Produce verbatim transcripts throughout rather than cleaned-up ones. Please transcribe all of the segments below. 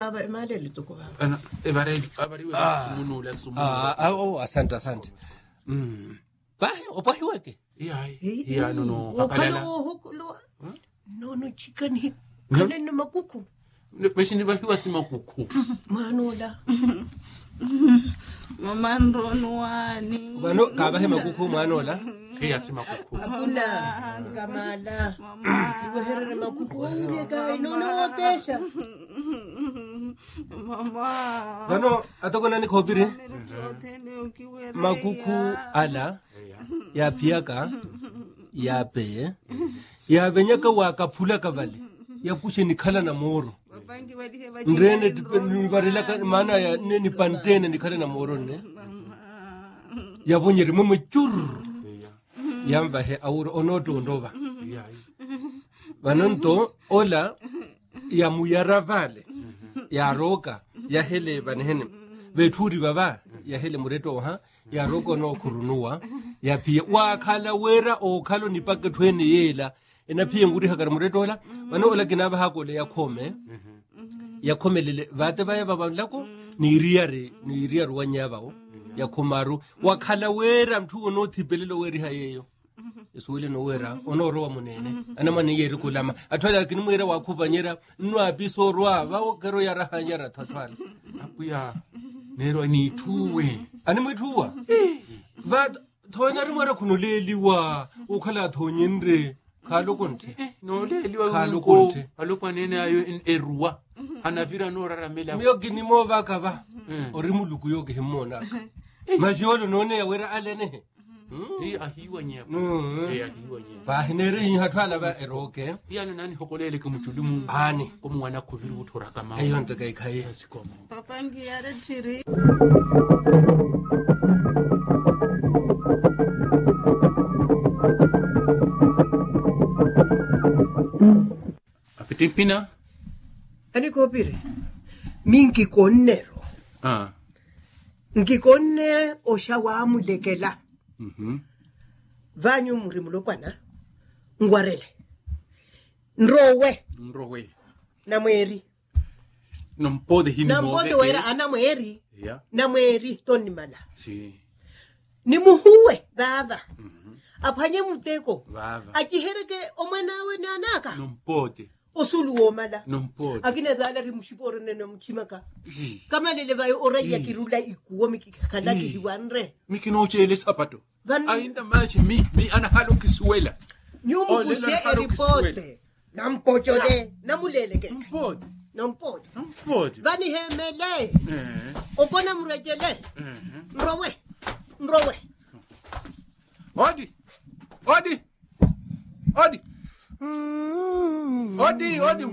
aba imali litoko baba ana ebare abari we sumunula sumunula ah oh asante asante mm ba opahiwa ke iya iya no no akalala no no chicken hit kana na makuku meshini bahiwa si makuku manola mama ndronwani bano ka ba he makuku manola siya si makuku akuna kamala iboherere makuku ungeka inono otesha mama bano atokona ni khobiri makuku ala ya piaka ya pe ya benyaka wa kaphula ka vale ya kushe ni khala na moro ndrene ni varela ka mana ya ni pantene ni khala na moro ne ya vonyere mo chur ya mva he awuro onoto ndova banonto ola ya muyara vale ya roka ya hele banhene bethuri baba ya hele mureto ha ya roko no khurunuwa ya pia wa khala wera o khalo ni pakethweni yela ena pia nguri hakara mureto la bana ola kinaba hakole ya khome ya khomelele vate baya baba lako ni riare ni riare wanyaba o ya khomaru wa khala wera mthu ono thipelelo weri hayeyo esule no wera ono ro wa munene ana mane yeri kulama athola kini mwera wa khubanyera nwa biso rwa ba o kero ya rahanyera thathwala apuya nero ni thuwe ani mwithuwa va thona ri mwera khunuleliwa o khala thonyinre khalo konte no leliwa khalo konte alokwa nene ayo in eruwa anavira no raramela miyo kini mo va ka va ori muluku yo ke himona majolo none ya wera alene hi ahiwa nya no hi ahiwa nya ba hinere yin hathwala ba eroke yana nani hokolele ke mutulumu ani ko mwana kuviri uthora kama ayo nto kai khai sikomo papa ngiyare tshiri apitimpina ani kopire minki konnero ah ngikonne oshawa mulekela mhm vanyu muri mulopana ngwarele nrowe nrowe na mweri no mpode himi na mbode wera ana mweri ya na mweri toni mala si ni muhuwe baba mhm aphanye muteko baba achihereke omwanawe nanaka no mpode osuluwo mala no mpode akine zala ri mushiporo nene mchimaka kama lele bayo oraya kirula ikuwo mikikhala kiwanre mikino chele sapato ainda machi mi mi ana halo kisuela nyumu kushe eripote nampochode namuleleke mpode nampode mpode vani hemele eh opona murejele nrowe nrowe odi odi odi odi odi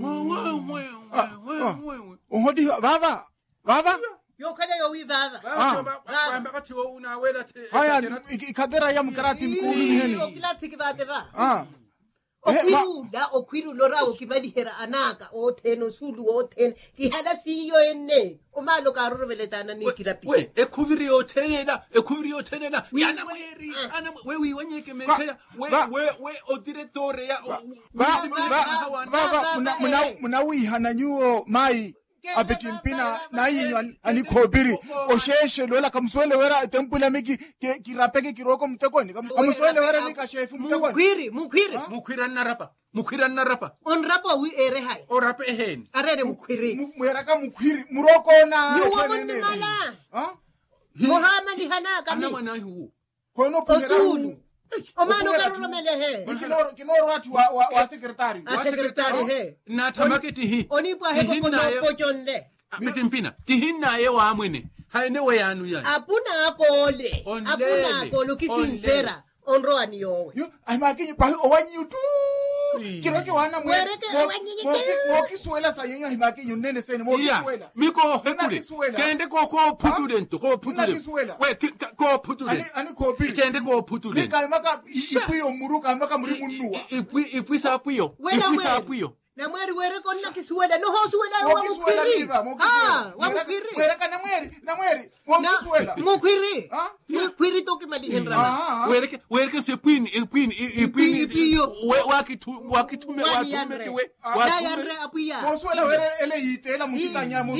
odi baba baba yo kale yo wi baba baba bathi una wela the haya ikadera ya mkarati mkulu ni heni okilati kibate ba ah okwiru la okwiru lora okibali hera anaka o theno sulu o then kihala siyo enne omalo karubeletana ni kirapi we ekhuviri yo thenela ekhuviri yo thenela yana mweri ana we wi wanyeke mekhaya we we we o director ya ba ba muna muna wihana nyuo mai apitimpina na yinywa anikhobiri osheshe lola kamswele wera tempula miki kirapeke kiroko mtekoni kamswele wera nika chef mtekoni mukhwiri mukhwiri mukhwira narapa mukhwira narapa on rapa wi ere hai orape eheni arere mukhwiri mwera ka mukhwiri muroko na nene ha Muhammad hanaka ana mwana hu kono posulu omano karumele he kinoro kinoro watu wa wa secretary wa secretary he na tamaketi hi onipa he ko no pojonle apitimpina tihinna ye wa amwene haine we yanu yani apuna akole apuna akolo kisinsera onro aniyowe yo aimakinyi pa owanyi tu kiroke wana mwe moki suela sayenya himakinyi nene sene moki suela miko hekule kende ko ko putulento ko putulento we ko putulento ani ko pili kende ko putulento mika maka ipuyo muruka maka muri munua ipui ipui sa puyo ipui sa puyo na mweri were konna kisuela no hosuela wa mukwiri ah wa mukwiri were kana mweri na mweri mo kisuela mukwiri mukwiri to kimali henra were were ke se queen queen queen we wakitu wakitume wakitu we wa ya re apuya mo suela were ele yitela mutitanya mo